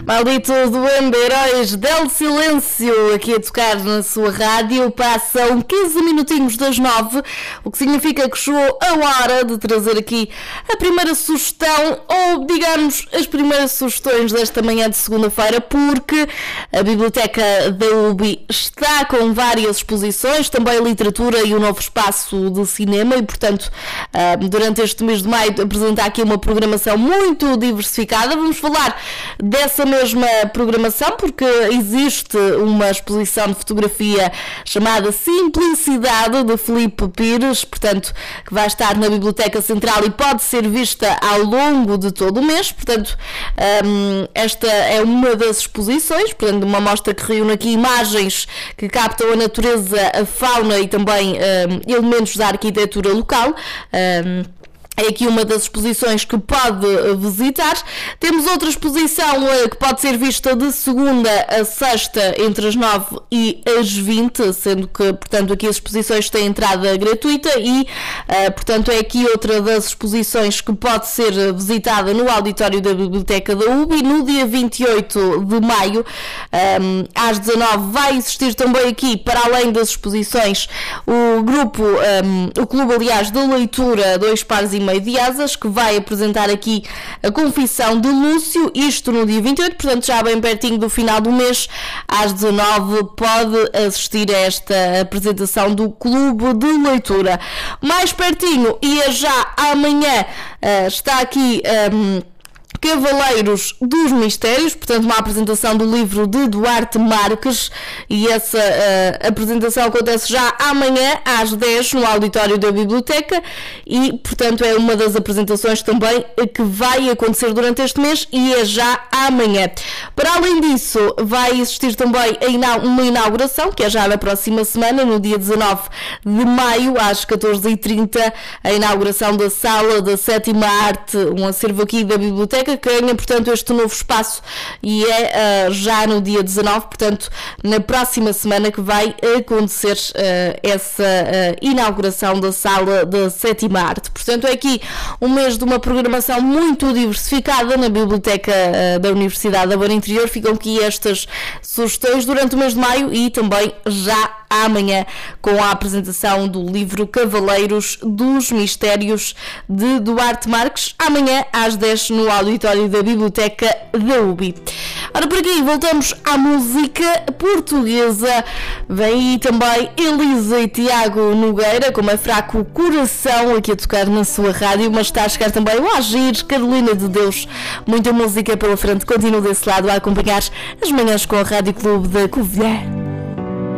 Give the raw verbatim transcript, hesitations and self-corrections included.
Maldito Duende, Heróis del Silêncio, aqui a tocar na sua rádio. Passam quinze minutinhos das nove, o que significa que chegou a hora de trazer aqui a primeira sugestão, ou digamos, as primeiras sugestões desta manhã de segunda-feira, porque a Biblioteca da U B I está com várias exposições, também literatura e um novo espaço de cinema, e portanto, durante este mês de maio apresentar aqui uma programação muito diversificada. Vamos falar dessa mesma programação porque existe uma exposição de fotografia chamada Simplicidade, de Filipe Pires, portanto, que vai estar na Biblioteca Central e pode ser vista ao longo de todo o mês. Portanto, esta é uma das exposições, portanto, uma mostra que reúne aqui imagens que captam a natureza, a fauna e também elementos da arquitetura local. É aqui uma das exposições que pode visitar. Temos outra exposição que pode ser vista de segunda a sexta, entre as nove e as vinte, sendo que, portanto, aqui as exposições têm entrada gratuita e, portanto, é aqui outra das exposições que pode ser visitada no auditório da Biblioteca da U B I. No dia vinte e oito de maio, às dezanove, vai existir também aqui, para além das exposições, o grupo, o clube, aliás, da leitura Dois Pares e Meio de Asas, que vai apresentar aqui a Confissão de Lúcio, isto no dia vinte e oito, portanto já bem pertinho do final do mês. Às dezanove pode assistir a esta apresentação do Clube de Leitura. Mais pertinho, e é já amanhã, está aqui um, Cavaleiros dos Mistérios, portanto uma apresentação do livro de Duarte Marques, e essa uh, apresentação acontece já amanhã às dez no auditório da Biblioteca e, portanto, é uma das apresentações também que vai acontecer durante este mês e é já amanhã. Para além disso, vai existir também uma inauguração, que é já na próxima semana, no dia dezanove de maio, às catorze e trinta, a inauguração da Sala da Sétima Arte, um acervo aqui da Biblioteca, que ganha, portanto, este novo espaço, e é uh, já no dia dezanove, portanto, na próxima semana, que vai acontecer uh, essa uh, inauguração da Sala da Sétima Arte. Portanto, é aqui um mês de uma programação muito diversificada na Biblioteca uh, da Universidade da Beira Interior. Ficam aqui estas sugestões durante o mês de maio e também já amanhã com a apresentação do livro Cavaleiros dos Mistérios, de Duarte Marques, amanhã às dez no auditório da Biblioteca da U B I. Ora, por aqui voltamos à música portuguesa. Vem aí também Elisa e Tiago Nogueira, como é fraco o coração, aqui a tocar na sua rádio, mas está a chegar também o Agir, Carolina de Deus. Muita música pela frente. Continuo desse lado a acompanhar as manhãs com a Rádio Clube da Covilhã.